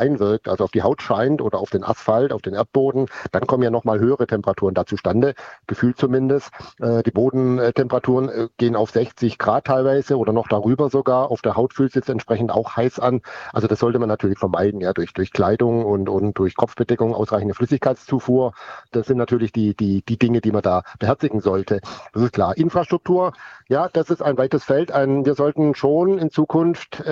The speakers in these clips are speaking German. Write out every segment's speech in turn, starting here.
einwirkt, also auf die Haut scheint oder auf den Asphalt, auf den Erdboden, dann kommen ja nochmal höhere Temperaturen da zustande, gefühlt zumindest. Die Bodentemperaturen gehen auf 60 Grad teilweise oder noch darüber sogar. Auf der Haut fühlt es jetzt entsprechend auch heiß an. Also das sollte man natürlich vermeiden, ja, durch Kleidung und durch Kopfbedeckung, ausreichende Flüssigkeitszufuhr. Das sind natürlich die Dinge, die man da beherzigen sollte. Das ist klar. Infrastruktur, ja, das ist ein weites Feld. Wir sollten schon in Zukunft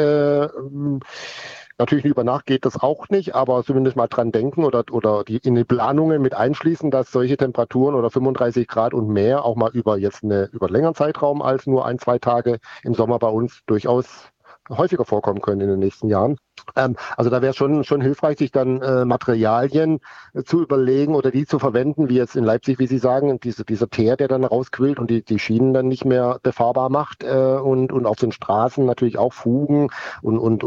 natürlich über Nacht geht das auch nicht, aber zumindest mal dran denken oder in die Planungen mit einschließen, dass solche Temperaturen oder 35 Grad und mehr auch mal über längeren Zeitraum als nur 1-2 Tage im Sommer bei uns durchaus häufiger vorkommen können in den nächsten Jahren. Also da wäre schon hilfreich, sich dann Materialien zu überlegen oder die zu verwenden, wie jetzt in Leipzig, wie Sie sagen, dieser Teer, der dann rausquillt und die Schienen dann nicht mehr befahrbar macht und auf den Straßen natürlich auch Fugen und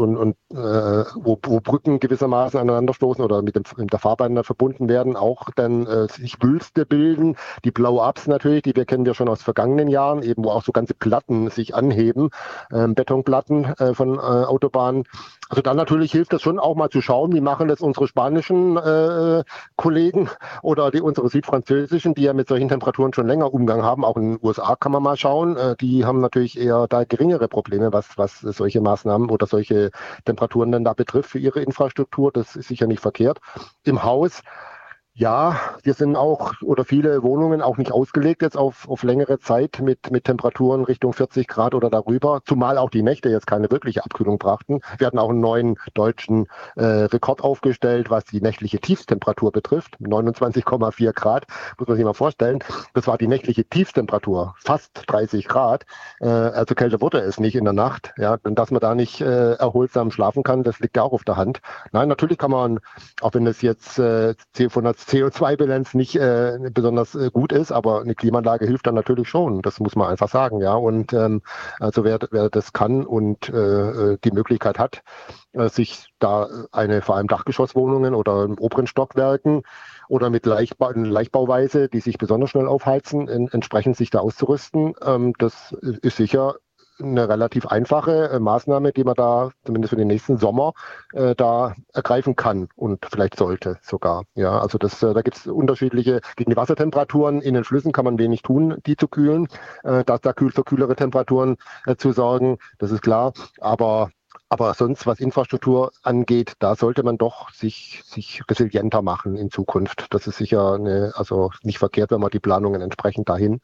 wo Brücken gewissermaßen aneinanderstoßen oder mit der Fahrbahn dann verbunden werden, auch dann sich Wülste bilden. Die Blow-ups natürlich, kennen wir schon aus vergangenen Jahren, eben wo auch so ganze Platten sich anheben, Betonplatten von Autobahnen. Also dann natürlich hilft es schon auch mal zu schauen, wie machen das unsere spanischen Kollegen oder unsere südfranzösischen, die ja mit solchen Temperaturen schon länger Umgang haben. Auch in den USA kann man mal schauen. Die haben natürlich eher da geringere Probleme, was solche Maßnahmen oder solche Temperaturen dann da betrifft für ihre Infrastruktur. Das ist sicher nicht verkehrt. Im Haus, ja, wir sind auch oder viele Wohnungen auch nicht ausgelegt jetzt auf längere Zeit mit Temperaturen Richtung 40 Grad oder darüber, zumal auch die Nächte jetzt keine wirkliche Abkühlung brachten. Wir hatten auch einen neuen deutschen Rekord aufgestellt, was die nächtliche Tiefstemperatur betrifft, 29,4 Grad, muss man sich mal vorstellen. Das war die nächtliche Tiefstemperatur, fast 30 Grad, also kälter wurde es nicht in der Nacht. Ja, und dass man da nicht erholsam schlafen kann, das liegt ja auch auf der Hand. Nein, natürlich kann man, auch wenn es jetzt von der CO2-Bilanz nicht besonders gut ist, aber eine Klimaanlage hilft dann natürlich schon. Das muss man einfach sagen, ja. Und also wer das kann und die Möglichkeit hat, sich da vor allem Dachgeschosswohnungen oder in oberen Stockwerken oder mit Leichtbauweise, die sich besonders schnell aufheizen, entsprechend sich da auszurüsten, das ist sicher eine relativ einfache Maßnahme, die man da zumindest für den nächsten Sommer da ergreifen kann und vielleicht sollte sogar. Ja, also da gibt es unterschiedliche, gegen die Wassertemperaturen in den Flüssen kann man wenig tun, die zu kühlen, da für kühlere Temperaturen zu sorgen, das ist klar, aber sonst, was Infrastruktur angeht, da sollte man doch sich resilienter machen in Zukunft. Das ist sicher also nicht verkehrt, wenn man die Planungen entsprechend dahin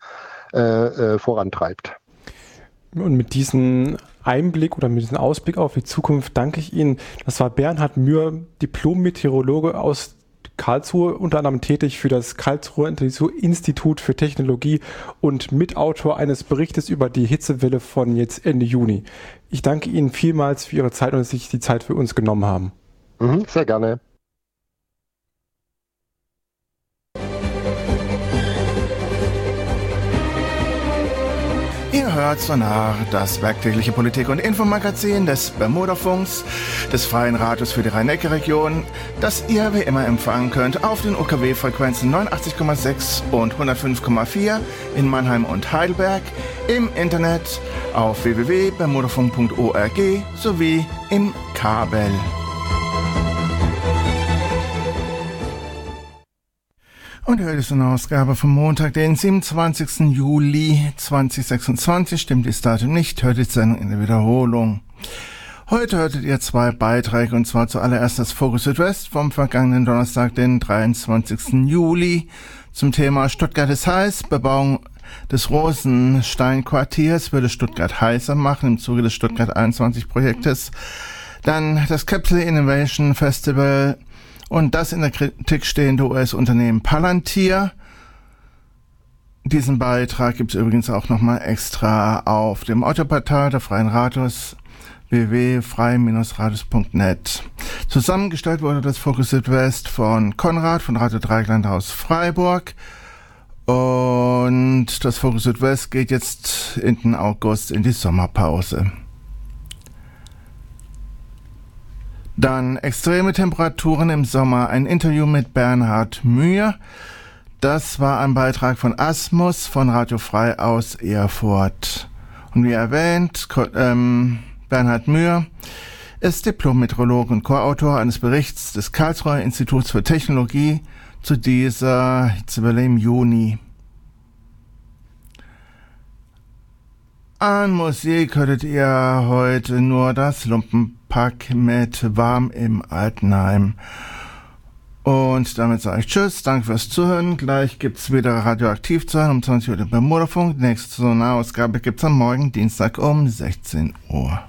vorantreibt. Und mit diesem Einblick oder mit diesem Ausblick auf die Zukunft danke ich Ihnen. Das war Bernhard Mühr, Diplom-Meteorologe aus Karlsruhe, unter anderem tätig für das Karlsruher Institut für Technologie und Mitautor eines Berichtes über die Hitzewelle von jetzt Ende Juni. Ich danke Ihnen vielmals für Ihre Zeit und dass Sie sich die Zeit für uns genommen haben. Sehr gerne. Ihr hört Sonar, das werktägliche Politik- und Infomagazin des Bermudafunks, des Freien Radios für die Rhein-Neckar-Region, das ihr wie immer empfangen könnt auf den UKW-Frequenzen 89,6 und 105,4 in Mannheim und Heidelberg, im Internet auf www.bermudafunk.org sowie im Kabel. Und heute ist eine Ausgabe vom Montag, den 27. Juli 2026. Stimmt das Datum nicht, hört die Sendung in der Wiederholung. Heute hörtet ihr 2 Beiträge, und zwar zuallererst das Fokus Südwest vom vergangenen Donnerstag, den 23. Juli, zum Thema Stuttgart ist heiß. Bebauung des Rosenstein-Quartiers würde Stuttgart heißer machen im Zuge des Stuttgart 21 Projektes. Dann das Capital Innovation Festival und das in der Kritik stehende US-Unternehmen Palantir. Diesen Beitrag gibt es übrigens auch nochmal extra auf dem Autoportal der Freien Radios, www.frei-radios.net. Zusammengestellt wurde das Fokus Südwest von Konrad von Radio Dreieckland aus Freiburg. Und das Fokus Südwest geht jetzt Ende August in die Sommerpause. Dann extreme Temperaturen im Sommer. Ein Interview mit Bernhard Mühr. Das war ein Beitrag von Asmus von Radio Frei aus Erfurt. Und wie erwähnt, Bernhard Mühr ist Diplom-Meteorologe und Co-Autor eines Berichts des Karlsruher Instituts für Technologie zu dieser Hitzewelle im Juni. An Musik hörtet ihr heute nur das Lumpenpack mit Warm im Altenheim. Und damit sage ich Tschüss, danke fürs Zuhören. Gleich gibt's wieder Radioaktiv zu hören um 20 Uhr beim Bermudafunk. Die nächste Sonarausgabe gibt's am Morgen, Dienstag um 16 Uhr.